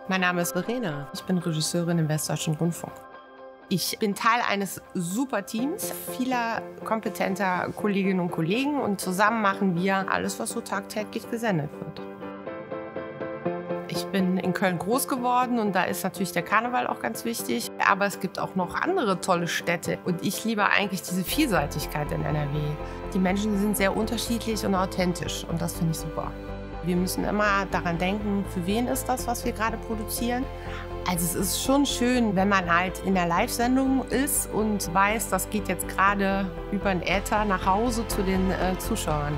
Mein Name ist Verena. Ich bin Regisseurin im Westdeutschen Rundfunk. Ich bin Teil eines super Teams, vieler kompetenter Kolleginnen und Kollegen. Und zusammen machen wir alles, was so tagtäglich gesendet wird. Ich bin in Köln groß geworden und da ist natürlich der Karneval auch ganz wichtig. Aber es gibt auch noch andere tolle Städte. Und ich liebe eigentlich diese Vielseitigkeit in NRW. Die Menschen sind sehr unterschiedlich und authentisch und das finde ich super. Wir müssen immer daran denken, für wen ist das, was wir gerade produzieren. Also es ist schon schön, wenn man halt in der Live-Sendung ist und weiß, das geht jetzt gerade über den Äther nach Hause zu den Zuschauern.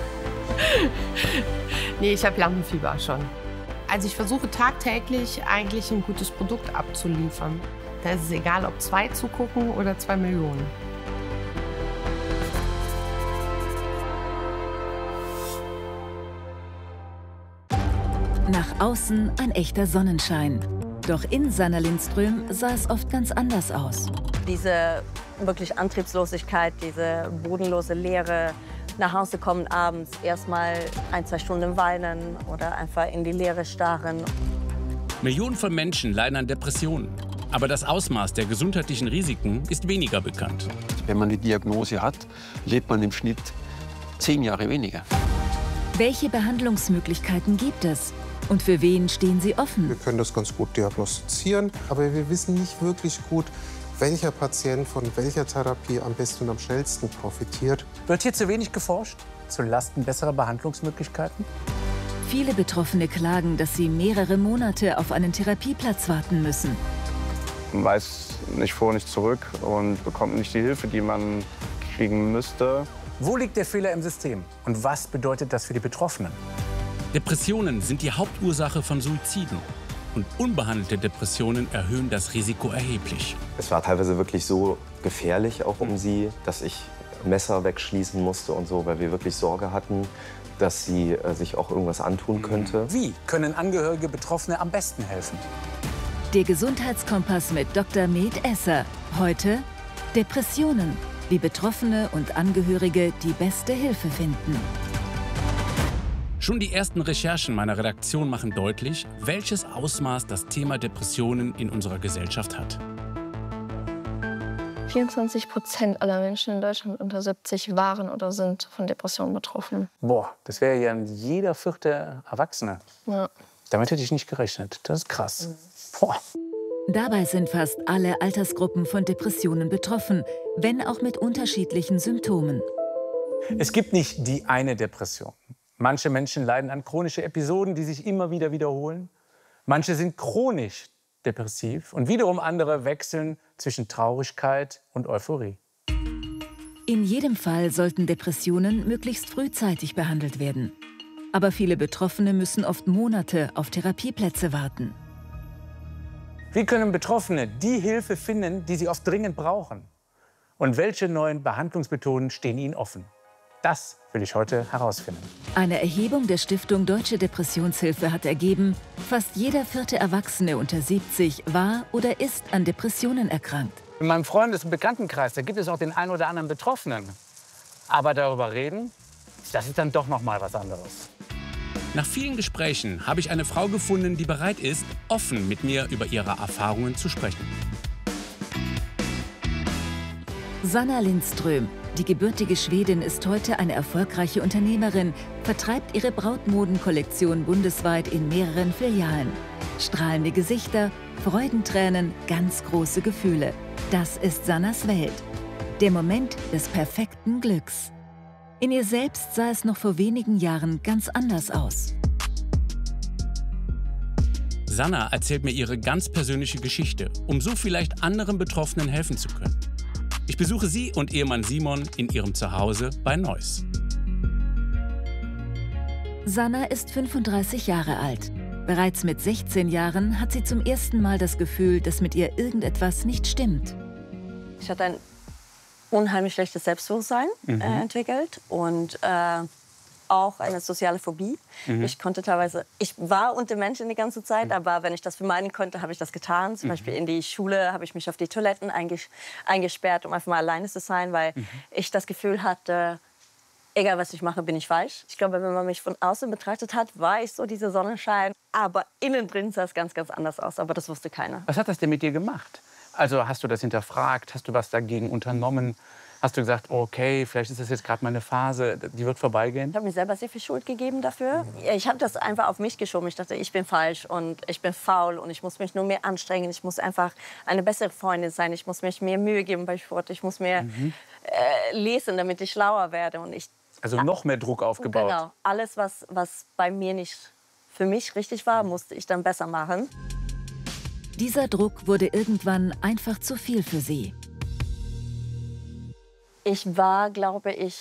Nee, ich habe Lampenfieber schon. Also ich versuche tagtäglich eigentlich ein gutes Produkt abzuliefern. Da ist es egal, ob 2 zugucken oder 2 Millionen. Nach außen ein echter Sonnenschein. Doch in Sanna Lindström sah es oft ganz anders aus. Diese wirklich Antriebslosigkeit, diese bodenlose Leere, nach Hause kommen abends, erstmal 1-2 Stunden weinen oder einfach in die Leere starren. Millionen von Menschen leiden an Depressionen. Aber das Ausmaß der gesundheitlichen Risiken ist weniger bekannt. Wenn man die Diagnose hat, lebt man im Schnitt 10 Jahre weniger. Welche Behandlungsmöglichkeiten gibt es? Und für wen stehen sie offen? Wir können das ganz gut diagnostizieren, aber wir wissen nicht wirklich gut, welcher Patient von welcher Therapie am besten und am schnellsten profitiert. Wird hier zu wenig geforscht? Zu Lasten besserer Behandlungsmöglichkeiten? Viele Betroffene klagen, dass sie mehrere Monate auf einen Therapieplatz warten müssen. Man weiß nicht vor, nicht zurück und bekommt nicht die Hilfe, die man kriegen müsste. Wo liegt der Fehler im System? Und was bedeutet das für die Betroffenen? Depressionen sind die Hauptursache von Suiziden. Und unbehandelte Depressionen erhöhen das Risiko erheblich. Es war teilweise wirklich so gefährlich auch um sie, dass ich Messer wegschließen musste und so, weil wir wirklich Sorge hatten, dass sie sich auch irgendwas antun könnte. Wie können Angehörige Betroffene am besten helfen? Der Gesundheitskompass mit Dr. Med Esser. Heute Depressionen, wie Betroffene und Angehörige die beste Hilfe finden. Schon die ersten Recherchen meiner Redaktion machen deutlich, welches Ausmaß das Thema Depressionen in unserer Gesellschaft hat. 24% aller Menschen in Deutschland unter 70 waren oder sind von Depressionen betroffen. Boah, das wäre ja jeder 4. Erwachsene. Ja. Damit hätte ich nicht gerechnet. Das ist krass. Boah. Dabei sind fast alle Altersgruppen von Depressionen betroffen, wenn auch mit unterschiedlichen Symptomen. Es gibt nicht die eine Depression. Manche Menschen leiden an chronischen Episoden, die sich immer wieder wiederholen. Manche sind chronisch depressiv und wiederum andere wechseln zwischen Traurigkeit und Euphorie. In jedem Fall sollten Depressionen möglichst frühzeitig behandelt werden. Aber viele Betroffene müssen oft Monate auf Therapieplätze warten. Wie können Betroffene die Hilfe finden, die sie oft dringend brauchen? Und welche neuen Behandlungsmethoden stehen ihnen offen? Das will ich heute herausfinden. Eine Erhebung der Stiftung Deutsche Depressionshilfe hat ergeben, fast jeder 4. Erwachsene unter 70 war oder ist an Depressionen erkrankt. In meinem Freundes- und Bekanntenkreis, da gibt es auch den einen oder anderen Betroffenen. Aber darüber reden, das ist dann doch noch mal was anderes. Nach vielen Gesprächen habe ich eine Frau gefunden, die bereit ist, offen mit mir über ihre Erfahrungen zu sprechen. Sanna Lindström, die gebürtige Schwedin, ist heute eine erfolgreiche Unternehmerin, vertreibt ihre Brautmodenkollektion bundesweit in mehreren Filialen. Strahlende Gesichter, Freudentränen, ganz große Gefühle. Das ist Sannas Welt. Der Moment des perfekten Glücks. In ihr selbst sah es noch vor wenigen Jahren ganz anders aus. Sanna erzählt mir ihre ganz persönliche Geschichte, um so vielleicht anderen Betroffenen helfen zu können. Ich besuche sie und Ehemann Simon in ihrem Zuhause bei Neuss. Sanna ist 35 Jahre alt. Bereits mit 16 Jahren hat sie zum ersten Mal das Gefühl, dass mit ihr irgendetwas nicht stimmt. Ich hatte ein unheimlich schlechtes Selbstbewusstsein entwickelt und auch eine soziale Phobie. Ich war unter Menschen die ganze Zeit, aber wenn ich das vermeiden konnte, habe ich das getan. Zum Beispiel in die Schule habe ich mich auf die Toiletten eingesperrt, um einfach mal alleine zu sein, weil ich das Gefühl hatte, egal was ich mache, bin ich falsch. Ich glaube, wenn man mich von außen betrachtet hat, war ich so dieser Sonnenschein. Aber innen drin sah es ganz, ganz anders aus. Aber das wusste keiner. Was hat das denn mit dir gemacht? Also hast du das hinterfragt? Hast du was dagegen unternommen? Hast du gesagt, okay, vielleicht ist das jetzt gerade mal eine Phase, die wird vorbeigehen? Ich habe mir selber sehr viel Schuld gegeben dafür. Ich habe das einfach auf mich geschoben. Ich dachte, ich bin falsch und ich bin faul und ich muss mich nur mehr anstrengen. Ich muss einfach eine bessere Freundin sein. Ich muss mich mehr Mühe geben bei Sport. Ich muss mehr lesen, damit ich schlauer werde. Und also noch mehr Druck aufgebaut. Genau. Alles, was bei mir nicht für mich richtig war, musste ich dann besser machen. Dieser Druck wurde irgendwann einfach zu viel für sie. Ich war, glaube ich,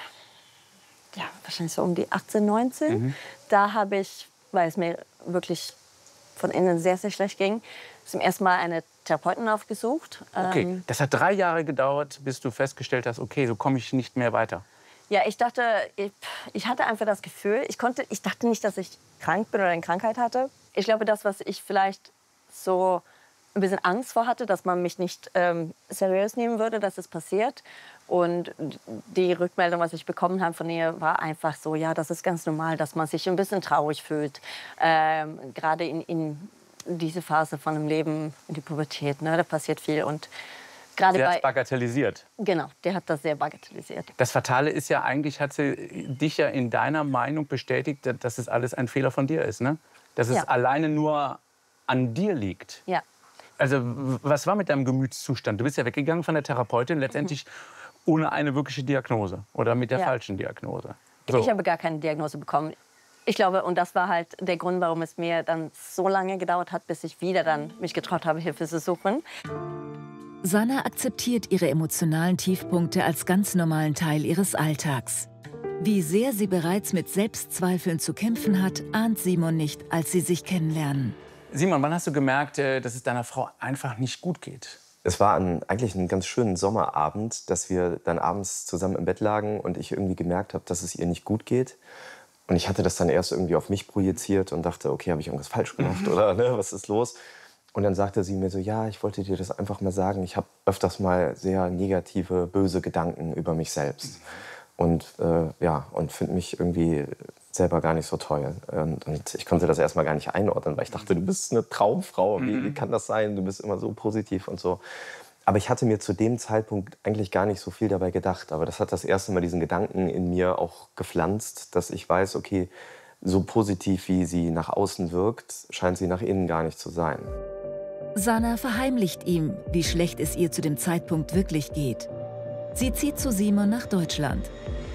ja, wahrscheinlich so um die 18, 19. Da habe ich, weil es mir wirklich von innen sehr, sehr schlecht ging, zum ersten Mal eine Therapeutin aufgesucht. Okay, das hat 3 Jahre gedauert, bis du festgestellt hast, okay, so komme ich nicht mehr weiter. Ja, ich dachte, ich hatte einfach das Gefühl, ich dachte nicht, dass ich krank bin oder eine Krankheit hatte. Ich glaube, das, was ich vielleicht so ein bisschen Angst vor hatte, dass man mich nicht seriös nehmen würde, dass es passiert. Und die Rückmeldung, was ich bekommen habe von ihr, war einfach so, ja, das ist ganz normal, dass man sich ein bisschen traurig fühlt. Gerade in diese Phase von dem Leben, in die Pubertät, ne, da passiert viel. Und gerade der hat es bagatellisiert. Genau, der hat das sehr bagatellisiert. Das Fatale ist ja, eigentlich hat sie dich ja in deiner Meinung bestätigt, dass es alles ein Fehler von dir ist, ne? Dass es alleine nur an dir liegt. Ja. Also was war mit deinem Gemütszustand? Du bist ja weggegangen von der Therapeutin, letztendlich ohne eine wirkliche Diagnose oder mit der falschen Diagnose. So. Ich habe gar keine Diagnose bekommen. Ich glaube, und das war halt der Grund, warum es mir dann so lange gedauert hat, bis ich wieder dann mich getraut habe, Hilfe zu suchen. Sanna akzeptiert ihre emotionalen Tiefpunkte als ganz normalen Teil ihres Alltags. Wie sehr sie bereits mit Selbstzweifeln zu kämpfen hat, ahnt Simon nicht, als sie sich kennenlernen. Simon, wann hast du gemerkt, dass es deiner Frau einfach nicht gut geht? Es war eigentlich ein ganz schönen Sommerabend, dass wir dann abends zusammen im Bett lagen und ich irgendwie gemerkt habe, dass es ihr nicht gut geht. Und ich hatte das dann erst irgendwie auf mich projiziert und dachte, okay, habe ich irgendwas falsch gemacht oder ne, was ist los? Und dann sagte sie mir so, ja, ich wollte dir das einfach mal sagen. Ich habe öfters mal sehr negative, böse Gedanken über mich selbst. Und und finde mich irgendwie selber gar nicht so toll. Und ich konnte das erstmal gar nicht einordnen, weil ich dachte, du bist eine Traumfrau. Wie kann das sein? Du bist immer so positiv und so. Aber ich hatte mir zu dem Zeitpunkt eigentlich gar nicht so viel dabei gedacht. Aber das hat das erste Mal diesen Gedanken in mir auch gepflanzt, dass ich weiß, okay, so positiv wie sie nach außen wirkt, scheint sie nach innen gar nicht zu sein. Sanna verheimlicht ihm, wie schlecht es ihr zu dem Zeitpunkt wirklich geht. Sie zieht zu Simon nach Deutschland.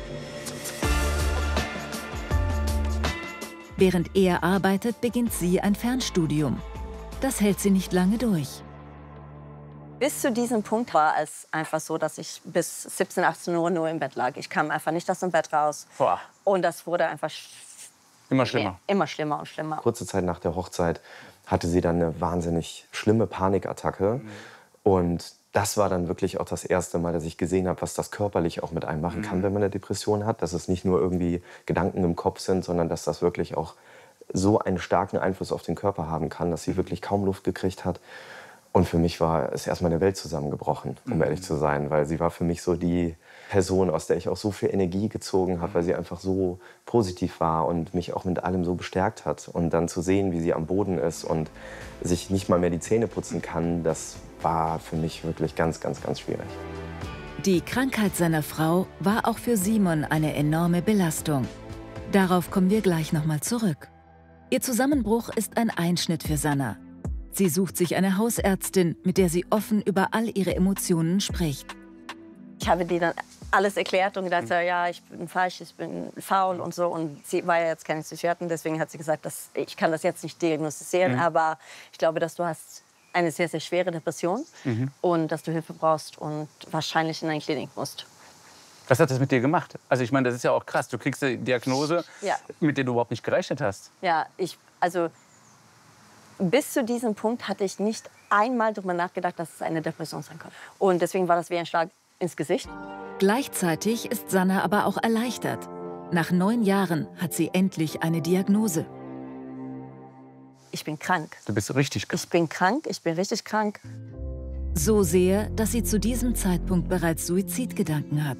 Während er arbeitet, beginnt sie ein Fernstudium. Das hält sie nicht lange durch. Bis zu diesem Punkt war es einfach so, dass ich bis 17, 18 Uhr nur im Bett lag. Ich kam einfach nicht aus dem Bett raus. Boah. Und das wurde einfach immer schlimmer. Immer schlimmer und schlimmer. Kurze Zeit nach der Hochzeit hatte sie dann eine wahnsinnig schlimme Panikattacke. Und das war dann wirklich auch das erste Mal, dass ich gesehen habe, was das körperlich auch mit einem machen kann, wenn man eine Depression hat. Dass es nicht nur irgendwie Gedanken im Kopf sind, sondern dass das wirklich auch so einen starken Einfluss auf den Körper haben kann, dass sie wirklich kaum Luft gekriegt hat. Und für mich war es erstmal eine Welt zusammengebrochen, um ehrlich zu sein. Weil sie war für mich so die Person, aus der ich auch so viel Energie gezogen habe, weil sie einfach so positiv war und mich auch mit allem so bestärkt hat. Und dann zu sehen, wie sie am Boden ist und sich nicht mal mehr die Zähne putzen kann, das war für mich wirklich ganz, ganz, ganz schwierig. Die Krankheit seiner Frau war auch für Simon eine enorme Belastung. Darauf kommen wir gleich nochmal zurück. Ihr Zusammenbruch ist ein Einschnitt für Sanna. Sie sucht sich eine Hausärztin, mit der sie offen über all ihre Emotionen spricht. Ich habe dir dann alles erklärt und gedacht, ja, ich bin falsch, ich bin faul und so. Und sie war ja jetzt keine Psychiaterin, deswegen hat sie gesagt, dass ich kann das jetzt nicht diagnostizieren, aber ich glaube, dass du hast eine sehr, sehr schwere Depression und dass du Hilfe brauchst und wahrscheinlich in eine Klinik musst. Was hat das mit dir gemacht? Also ich meine, das ist ja auch krass. Du kriegst eine Diagnose, mit der du überhaupt nicht gerechnet hast. Ja, also bis zu diesem Punkt hatte ich nicht einmal darüber nachgedacht, dass es eine Depression sein kann. Und deswegen war das wie ein Schlag ins Gesicht. Gleichzeitig ist Sanna aber auch erleichtert. Nach 9 Jahren hat sie endlich eine Diagnose. Ich bin krank. Du bist richtig krank. Ich bin krank, ich bin richtig krank. So sehr, dass sie zu diesem Zeitpunkt bereits Suizidgedanken hat.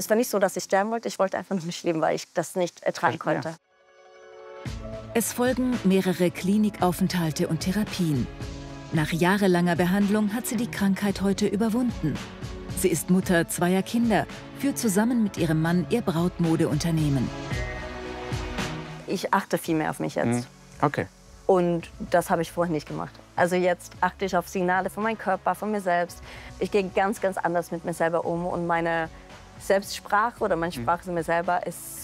es war nicht so, dass ich sterben wollte. Ich wollte einfach nur nicht leben, weil ich das nicht ertragen konnte. Es folgen mehrere Klinikaufenthalte und Therapien. Nach jahrelanger Behandlung hat sie die Krankheit heute überwunden. Sie ist Mutter 2 Kinder, führt zusammen mit ihrem Mann ihr Brautmodeunternehmen. Ich achte viel mehr auf mich jetzt. Okay. Und das habe ich vorher nicht gemacht. Also jetzt achte ich auf Signale von meinem Körper, von mir selbst. Ich gehe ganz, ganz anders mit mir selber um. Und meine Selbstsprache oder meine Sprache zu mir selber ist